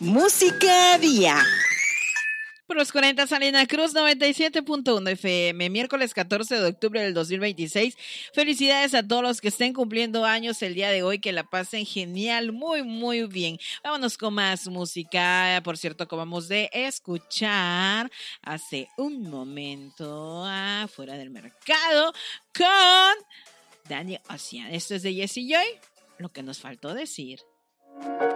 Música Día. Por los 40 Salina Cruz 97.1 FM, miércoles 14 de octubre del 2026. Felicidades a todos los que estén cumpliendo años el día de hoy, que la pasen genial, muy bien. Vámonos con más música. Por cierto, acabamos de escuchar hace un momento Fuera del Mercado con Dani Ocean. Esto es de Jessie Joy, lo que nos faltó decir.